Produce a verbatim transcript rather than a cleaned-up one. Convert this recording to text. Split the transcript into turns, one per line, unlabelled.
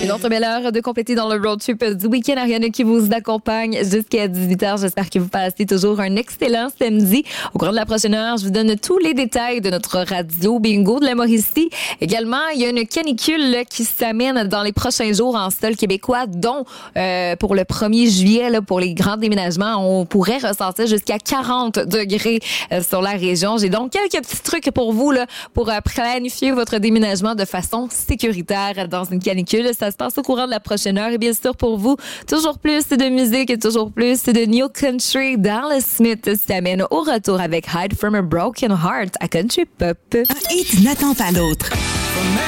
Une autre belle heure de compléter dans le road trip du week-end. Ariane qui vous accompagne jusqu'à dix-huit heures. J'espère que vous passez toujours un excellent samedi. Au cours de la prochaine heure, je vous donne tous les détails de notre radio bingo de la Mauricie. Également, il y a une canicule là, qui s'amène dans les prochains jours en sol québécois, dont euh, pour le premier juillet, là, pour les grands déménagements, on pourrait ressentir jusqu'à quarante degrés euh, sur la région. J'ai donc quelques petits trucs pour vous là, pour euh, planifier votre déménagement de façon sécuritaire dans une canicule. Ça se passe au courant de la prochaine heure. Et bien sûr, pour vous, toujours plus de musique et toujours plus de New Country. Dallas Smith s'amène au retour avec Hide from a Broken Heart à Country Pop.
Un hit n'attend pas l'autre.